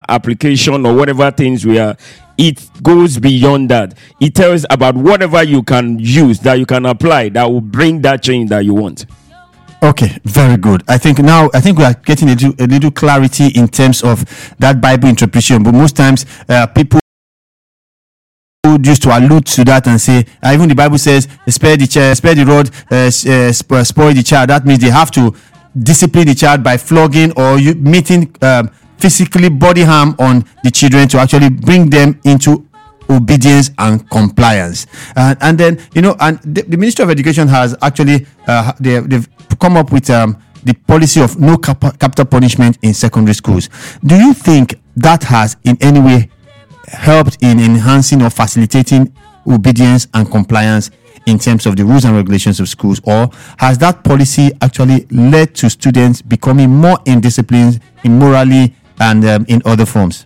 application or whatever things we are, it goes beyond that. It tells about whatever you can use, that you can apply, that will bring that change that you want. Okay, very good. I think we are getting a little clarity in terms of that Bible interpretation. But most times, people used to allude to that and say, even the Bible says, spare the rod, spoil the child. That means they have to discipline the child by flogging or meeting physically body harm on the children to actually bring them into obedience and compliance. And then, and the Ministry of Education has actually they've come up with the policy of no capital punishment in secondary schools. Do you think that has in any way helped in enhancing or facilitating obedience and compliance in terms of the rules and regulations of schools, or has that policy actually led to students becoming more indisciplined immorally and in other forms?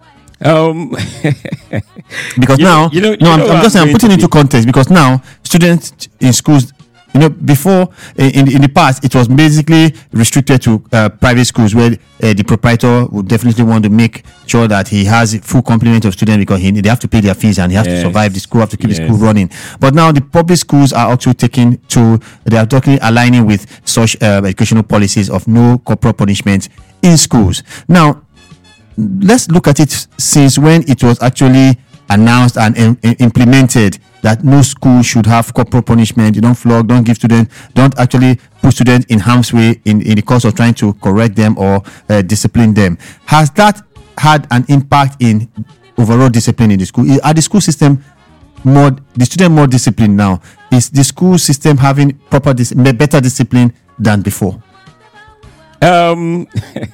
Because I'm putting into context, because now students in schools, before in the past it was basically restricted to private schools where the proprietor would definitely want to make sure that he has a full complement of students, because they have to pay their fees and he has to survive the school, have to keep the school running. But now the public schools are also aligning with such educational policies of no corporal punishment in schools. Now, let's look at it since when it was actually announced and implemented that no school should have corporal punishment. You don't flog, don't give students, don't actually put students in harm's way in the course of trying to correct them or discipline them. Has that had an impact in overall discipline in the school? Are the school system the student more disciplined now? Is the school system having better discipline than before? While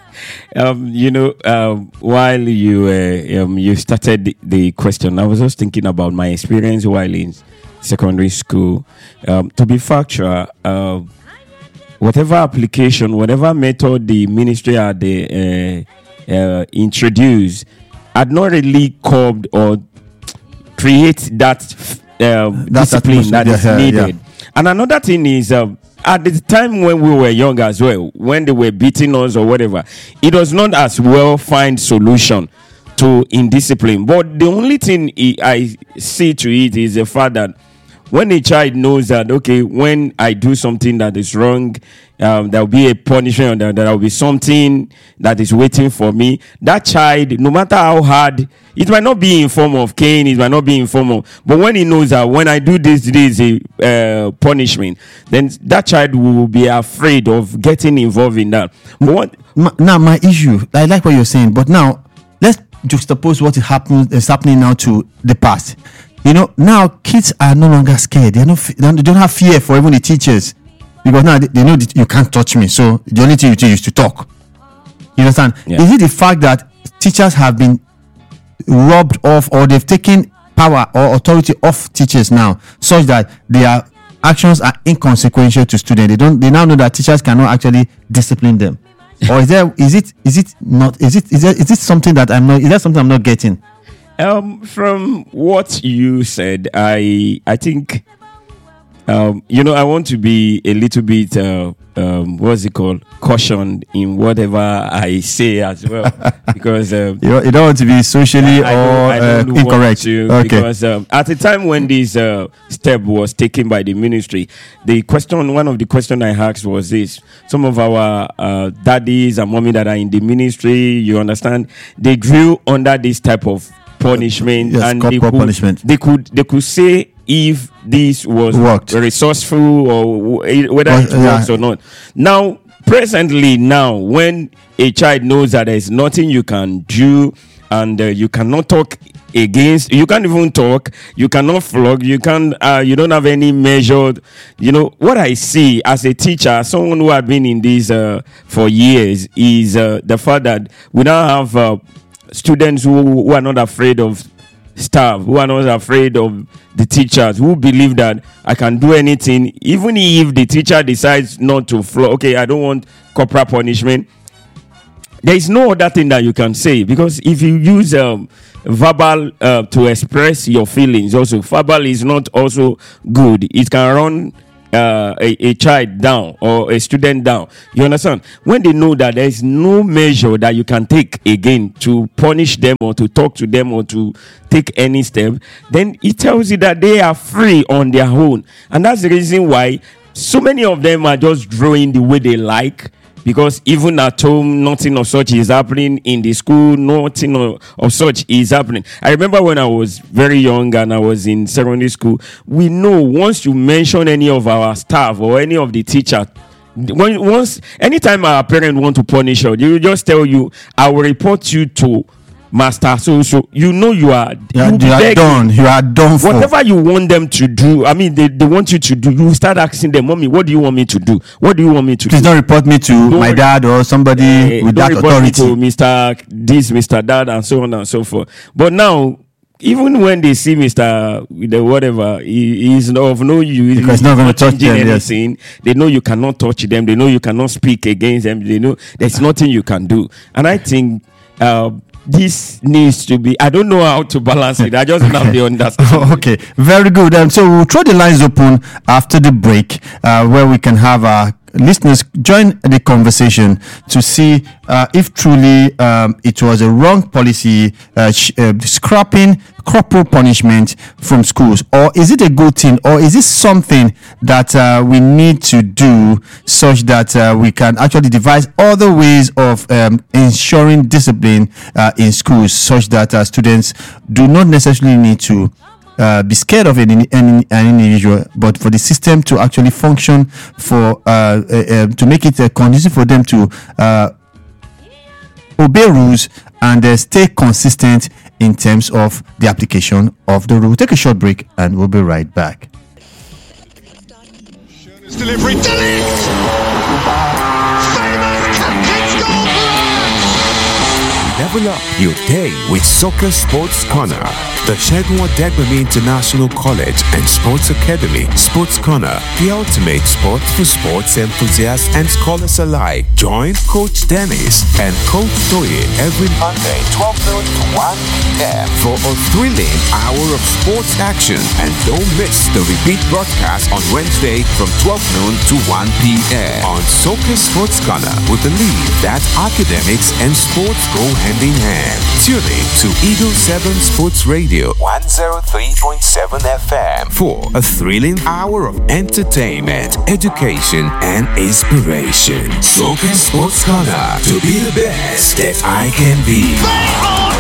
you started the question, I was just thinking about my experience while in secondary school. To be factual, whatever application, whatever method the ministry had introduced, had not really curbed or create that discipline that is needed. And another thing is, at the time when we were young as well, when they were beating us or whatever, it was not as well find solution to indiscipline. But the only thing I see to it is the fact that when a child knows that, okay, when I do something that is wrong, there will be a punishment, or there will be something that is waiting for me. That child, no matter how hard, it might not be in form of cane, it might not be in form of, but when he knows that when I do this is a punishment, then that child will be afraid of getting involved in that. But my issue, I like what you're saying, but now let's juxtapose what is happening now to the past. Now kids are no longer scared. They don't have fear for even the teachers, because now they know that you can't touch me. So the only thing you do is to talk. You understand? Yeah. Is it the fact that teachers have been robbed of, or they've taken power or authority off teachers now, such that their actions are inconsequential to students? They now know that teachers cannot actually discipline them. Or is it something that I'm not getting? From what you said, I think, I want to be a little bit, cautioned in whatever I say as well, because you don't want to be socially incorrect. Because at the time when this step was taken by the ministry, one of the questions I asked was this: some of our daddies and mommy that are in the ministry, you understand, they grew under this type of punishment, and they could say if this was resourceful or whether it works or not. Now, presently, when a child knows that there is nothing you can do, and you cannot talk against, you can't even talk, you cannot flog, you don't have any measured, what I see as a teacher, someone who had been in this for years, is the fact that we now have students who are not afraid of staff, who are not afraid of the teachers, who believe that I can do anything, even if the teacher decides not to flog. Okay, I don't want corporal punishment. There is no other thing that you can say, because if you use verbal to express your feelings, also verbal is not also good. It can run a child down or a student down, you understand? When they know that there is no measure that you can take again to punish them or to talk to them or to take any step, then it tells you that they are free on their own. And that's the reason why so many of them are just drawing the way they like. Because even at home, nothing of such is happening. In the school, nothing of such is happening. I remember when I was very young and I was in secondary school, we know once you mention any of our staff or any of the teachers, anytime our parent want to punish us, they will just tell you, I will report you to master. So you know you are done. You are done for. Whatever you want them to do, I mean, they want you to do. You start asking them, Mommy, what do you want me to do? What do you want me to Please do? don't report me to my dad or somebody with that authority. To Mr. This, Mr. Dad, and so on and so forth. But now, even when they see Mr. Whatever, he is of no use. Because he's not going to touch them. Anything. Yes. They know you cannot touch them. They know you cannot speak against them. They know there's nothing you can do. And I think this needs to be, I don't know how to balance it. I just don't have the understanding. Okay, very good. So we'll throw the lines open after the break where we can have our listeners join the conversation to see if truly it was a wrong policy scrapping corporal punishment from schools, or is it a good thing, or is it something that we need to do such that we can actually devise other ways of ensuring discipline in schools, such that students do not necessarily need to be scared of any individual, but for the system to actually function for to make it conducive for them to obey rules and stay consistent in terms of the application of the rule. Take a short break and we'll be right back. Delivery, Level up your day with Soccer Sports Corner. The Segun Odegbemi International College and Sports Academy Sports Corner, the ultimate sport for sports enthusiasts and scholars alike. Join Coach Dennis and Coach Toye every Monday, 12 noon to 1 p.m. for a thrilling hour of sports action. And don't miss the repeat broadcast on Wednesday from 12 noon to 1 p.m. on Soccer Sports Corner. We believe that academics and sports go hand in hand. Tune in to Eagle 7 Sports Radio 103.7 FM for a thrilling hour of entertainment, education, and inspiration. Soccer Sports Corner, to be the best that I can be. they are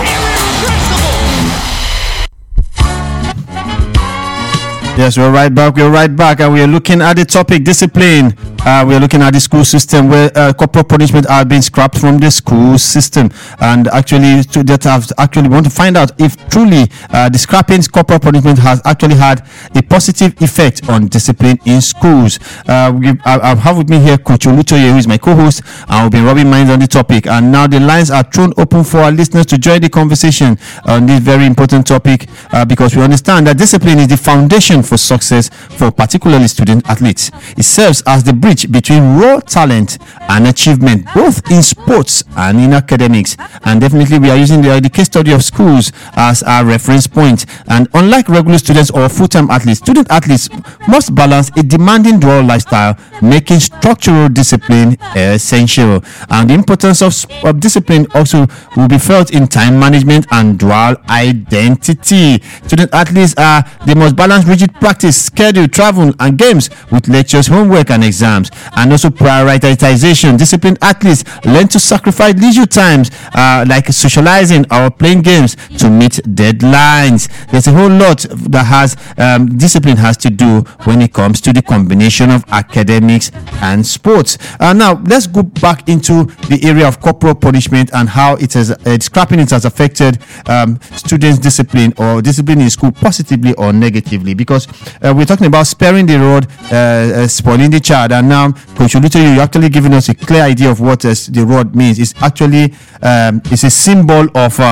irrepressible. Yes, we're right back, and we are looking at the topic discipline. We are looking at the school system where corporal punishment are being scrapped from the school system, and actually want to find out if truly the scrapping corporal punishment has actually had a positive effect on discipline in schools. I have with me here Coach Olutoye, who is my co-host, and we've been rubbing minds on the topic. And now the lines are thrown open for our listeners to join the conversation on this very important topic, because we understand that discipline is the foundation for success for particularly student athletes. It serves as the bridge between raw talent and achievement, both in sports and in academics. And definitely we are using the case study of schools as our reference point. And unlike regular students or full-time athletes, student athletes must balance a demanding dual lifestyle, making structural discipline essential. And the importance of discipline also will be felt in time management and dual identity. Student athletes they must balance rigid practice, schedule, travel, and games with lectures, homework, and exams. And also prioritization. Disciplined athletes learn to sacrifice leisure times like socializing or playing games to meet deadlines. There's a whole lot that has discipline has to do when it comes to the combination of academics and sports. Now let's go back into the area of corporal punishment and how it has scrapping it has affected students' discipline or discipline in school positively or negatively, because we're talking about sparing the rod, spoiling the child. And now Coach Olutoye, you're actually giving us a clear idea of what the rod means. It's actually it's a symbol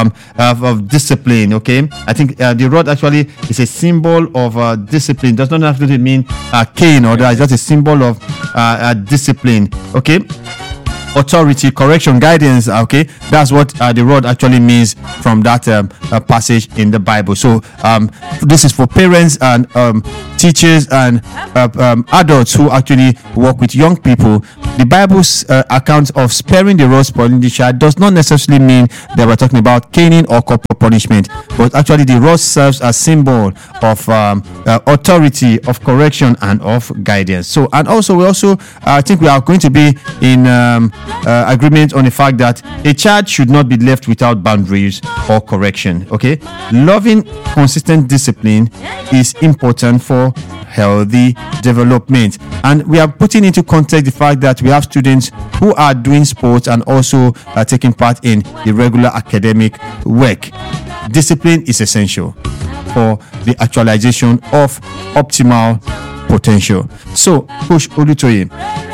of discipline. Okay, I think the rod actually is a symbol of discipline. Does not have to mean cane, or that is just a symbol of discipline. Okay, authority, correction, guidance. Okay, that's what the rod actually means from that passage in the Bible. So this is for parents and teachers and adults who actually work with young people, the Bible's account of sparing the rod, spoiling the child does not necessarily mean that we're talking about caning or corporal punishment, but actually the rod serves as symbol of authority, of correction, and of guidance. So, and also I think we are going to be in agreement on the fact that a child should not be left without boundaries or correction. Okay, loving, consistent discipline is important for healthy development, and we are putting into context the fact that we have students who are doing sports and also taking part in the regular academic work. Discipline is essential for the actualization of optimal potential. So, Coach Olutoye,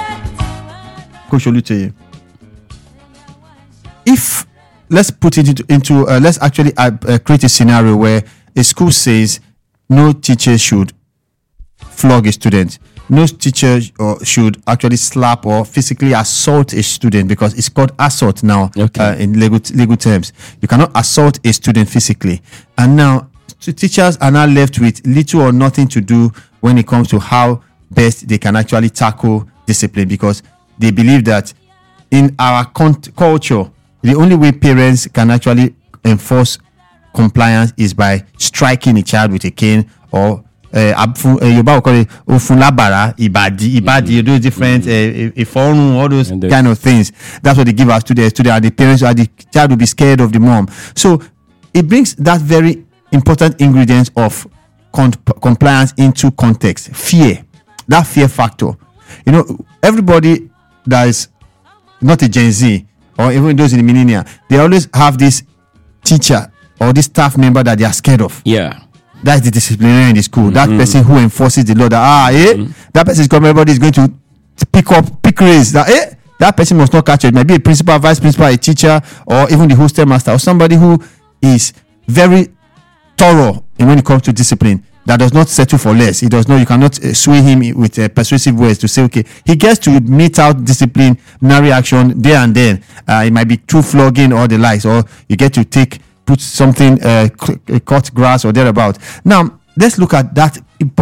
if let's put it into let's actually create a scenario where a school says no teacher should flog a student, no teacher should actually slap or physically assault a student, because it's called assault now. In legal terms. You cannot assault a student physically, and now teachers are now left with little or nothing to do when it comes to how best they can actually tackle discipline, because they believe that in our culture, the only way parents can actually enforce compliance is by striking a child with a cane, or Yoruba will call it ofunlabara, ibadi, those different all those kind of things. That's what they give us to the student, and the parents, or the child will be scared of the mom. So it brings that very important ingredient of compliance into context. Fear, that fear factor. You know, everybody that is not a Gen Z, or even those in the millennial, they always have this teacher or this staff member that they are scared of. Yeah. That's the disciplinarian in the school. That person who enforces the law. That person is coming. Everybody is going to pick race. That person must not catch it. It might be a principal, vice principal, a teacher, or even the hostel master, or somebody who is very thorough when it comes to discipline, that does not settle for less. He does not. You cannot sway him with persuasive words to say, okay, he gets to mete out disciplinary action there and then. It might be through flogging or the likes, or you get to put something, cut grass or thereabout. Now let's look at that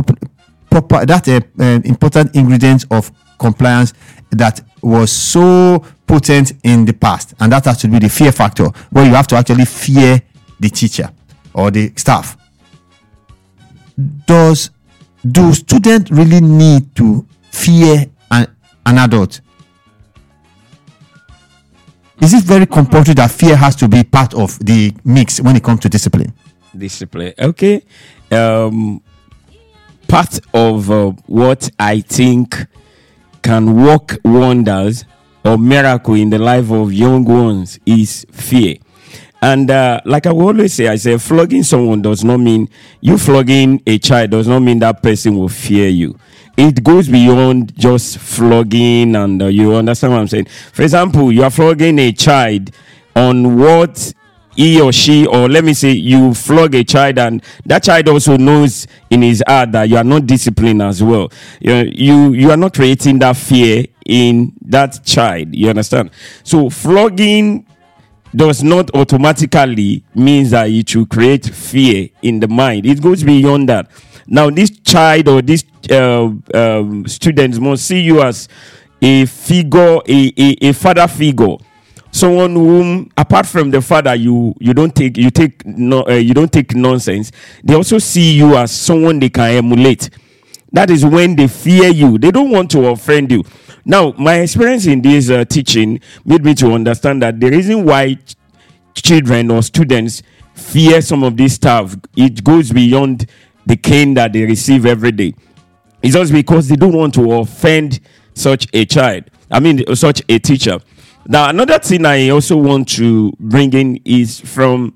important ingredient of compliance that was so potent in the past, and that has to be the fear factor, where you have to actually fear the teacher or the staff. Do students really need to fear an adult? Is it very compulsory that fear has to be part of the mix when it comes to discipline? Okay. Part of what I think can work wonders or miracle in the life of young ones is fear. And like I will always say, I say flogging someone does not mean, you flogging a child does not mean that person will fear you. It goes beyond just flogging, and you understand what I'm saying. For example, you are flogging a child on what he or she, or let me say you flog a child, and that child also knows in his heart that you are not disciplined as well. You are not creating that fear in that child. You understand? So flogging does not automatically means that it should create fear in the mind. It goes beyond that. Now, this child or this students must see you as a figure, a father figure, someone whom, apart from the father, you don't take nonsense. They also see you as someone they can emulate. That is when they fear you. They don't want to offend you. Now, my experience in this teaching made me to understand that the reason why children or students fear some of this stuff, it goes beyond the cane that they receive every day. It's just because they don't want to offend such a such a teacher. Now, another thing I also want to bring in is from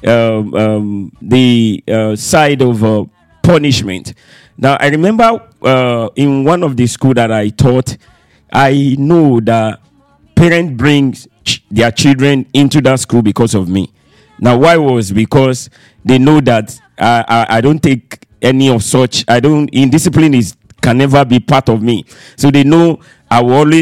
the side of punishment. Now, I remember in one of the school that I taught, I know that parents bring their children into that school because of me. Now, why was because they know that I don't take any of such. Indiscipline can never be part of me. So they know I will always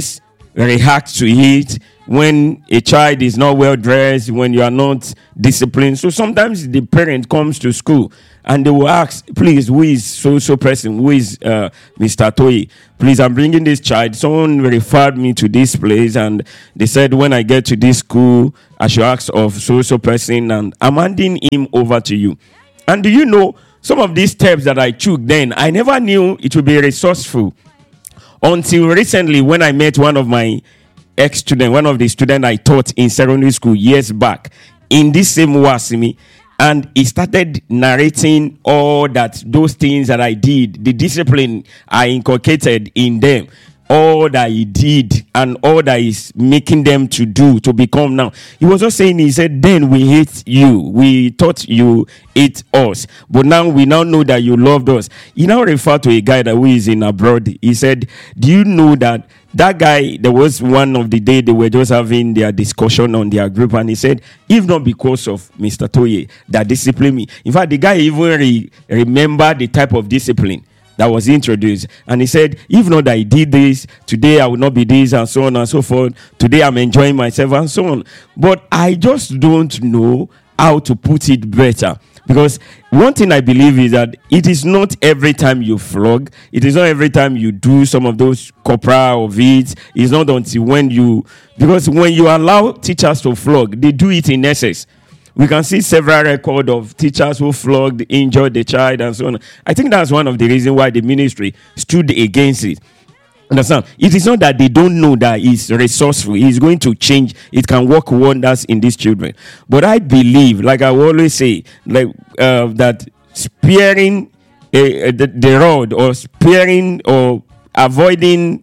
react to it when a child is not well dressed, when you are not disciplined. So sometimes the parent comes to school and they will ask, please, who is so person? Who is Mr. Toye? Please, I'm bringing this child. Someone referred me to this place and they said when I get to this school, I should ask of so person, and I'm handing him over to you. And do you know, some of these steps that I took then, I never knew it would be resourceful until recently when I met one of my ex-student, one of the students I taught in secondary school years back in this same Wasimi, and he started narrating all those things that I did, the discipline I inculcated in them, all that he did and all that is making them to do to become now. He was just saying, he said, then we hate you. We thought you hate us, but now we now know that you loved us. He now referred to a guy who is in abroad. He said, do you know that guy, there was one of the day they were just having their discussion on their group, and he said, if not because of Mr. Toye that disciplined me. In fact, the guy even remembered the type of discipline that was introduced, and he said, if not that I did this, today I will not be this, and so on and so forth. Today I'm enjoying myself and so on. But I just don't know how to put it better, because one thing I believe is that it is not every time you flog, it is not every time you do some of those corporal of it. It's not until because when you allow teachers to flog, they do it in excess. We can see several records of teachers who flogged, injured the child, and so on. I think that's one of the reasons why the ministry stood against it. Understand? It is not that they don't know that he's resourceful. He's going to change. It can work wonders in these children. But I believe, like I always say, that sparing the rod, or sparing or avoiding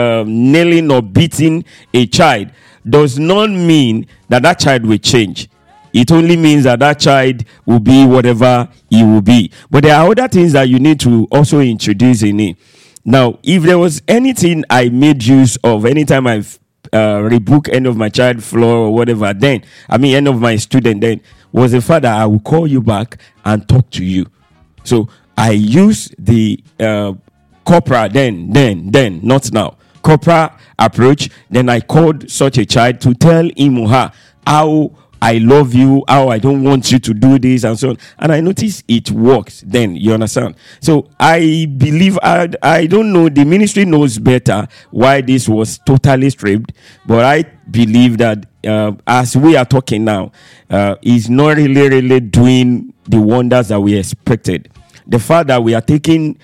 nailing or beating a child does not mean that child will change. It only means that child will be whatever he will be. But there are other things that you need to also introduce in it. Now, if there was anything I made use of anytime I've rebook any of my child floor or whatever, any of my student, then was the fact that I will call you back and talk to you. So I use the corporate then, not now, corporate approach. Then I called such a child to tell him or her how I love you, how I don't want you to do this, and so on. And I noticed it works then, you understand? So I believe, I don't know, the ministry knows better why this was totally stripped, but I believe that as we are talking now, it's not really doing the wonders that we expected. The fact that we are taking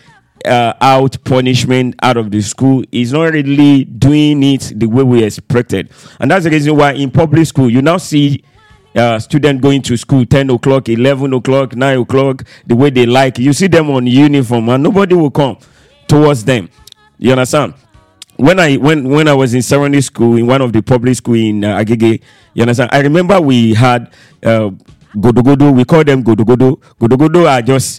out punishment out of the school is not really doing it the way we expected. And that's the reason why in public school, you now see student going to school 10 o'clock, 11 o'clock, 9 o'clock, the way they like. You see them on uniform and nobody will come towards them. You understand? When I was in secondary school, in one of the public school in Agege, you understand? I remember we had Godogodo. We call them Godogodo. Godogodo are just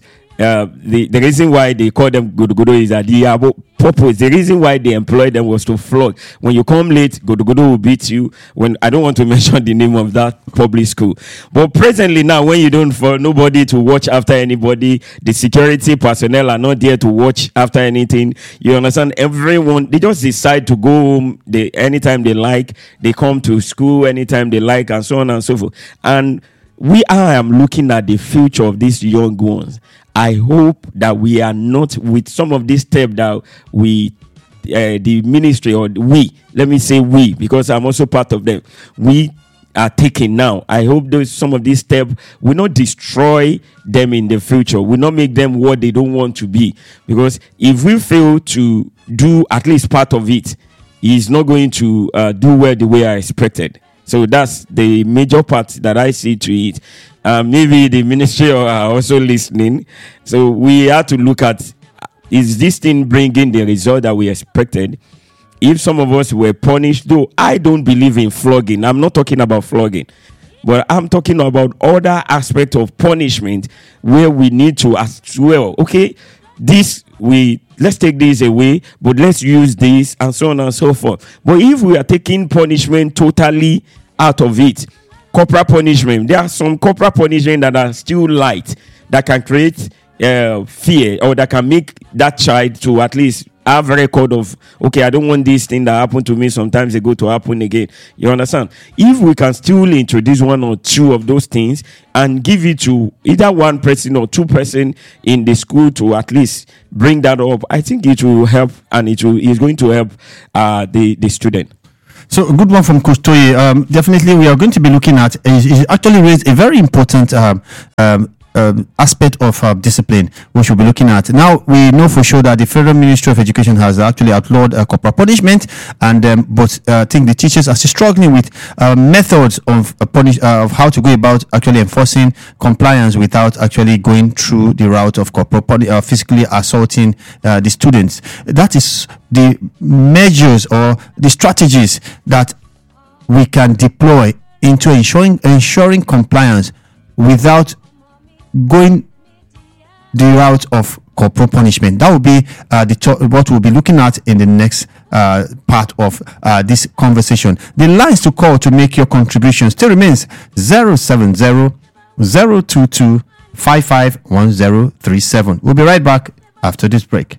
the reason why they call them Godogodo is that the purpose, the reason why they employed them was to flog. When you come late, Godogodo will beat you. When I don't want to mention the name of that public school, but presently now, when you don't for nobody to watch after anybody, the security personnel are not there to watch after anything. You understand? Everyone, they just decide to go home. Anytime they like, they come to school anytime they like, and so on and so forth. And I am looking at the future of these young ones. I hope that we are not with some of these steps that the ministry, or let me say we, because I'm also part of them, we are taking now. I hope some of these steps will not destroy them in the future, will not make them what they don't want to be. Because if we fail to do at least part of it, it's not going to do well the way I expected. So that's the major part that I see to it. Maybe the ministry are also listening. So we have to look at, is this thing bringing the result that we expected? If some of us were punished, though I don't believe in flogging. I'm not talking about flogging, but I'm talking about other aspects of punishment where we need to as well. Okay, let's take this away, but let's use this, and so on and so forth. But if we are taking punishment totally out of it, corporal punishment, there are some corporal punishment that are still light, that can create fear, or that can make that child to at least have a record of, okay, I don't want this thing that happened to me sometimes ago to happen again. You understand? If we can still introduce one or two of those things and give it to either one person or two person in the school to at least bring that up, I think it will help, and is going to help the student. So a good one from Kustoye. Definitely, we are going to be looking at. He actually raised a very important aspect of discipline, which we'll be looking at. Now, we know for sure that the Federal Ministry of Education has actually outlawed corporal punishment, and but I think the teachers are still struggling with methods of of how to go about actually enforcing compliance without actually going through the route of corporal physically assaulting the students. That is the measures or the strategies that we can deploy into ensuring compliance without going the route of corporal punishment. That will be what we'll be looking at in the next part of this conversation. The lines to call to make your contribution still remains 070-022-551037. We'll be right back after this break.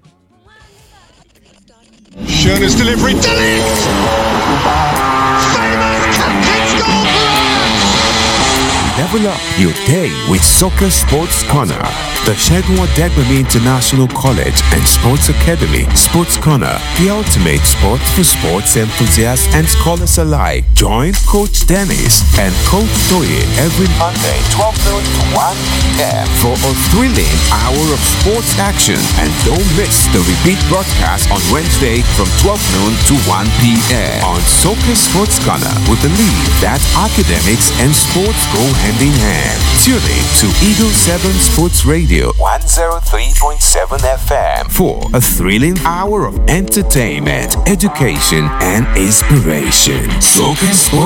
Schöne's delivery. Delete! Famous captain's goal for us! Level up your day with Soccer Sports Corner. The Segun Odegbemi International College and Sports Academy, Sports Corner, the ultimate sport for sports enthusiasts and scholars alike. Join Coach Dennis and Coach Toye every Monday, 12 noon to 1 p.m. for a thrilling hour of sports action. And don't miss the repeat broadcast on Wednesday from 12 noon to 1 p.m. on Soccer Sports Corner. We believe that academics and sports go hand in hand. Tune in to Eagle 7 Sports Radio 103.7 FM for a thrilling hour of entertainment, education, and inspiration. Soccer Sports